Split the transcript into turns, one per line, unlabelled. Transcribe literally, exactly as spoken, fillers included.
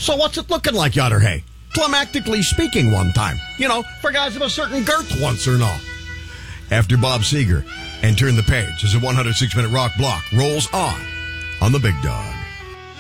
So what's it looking like yonder, hey? Climactically speaking one time. You know, for guys of a certain girth once or no. After Bob Seger and Turn the Page as a one hundred six minute rock block rolls on on the Big Dog.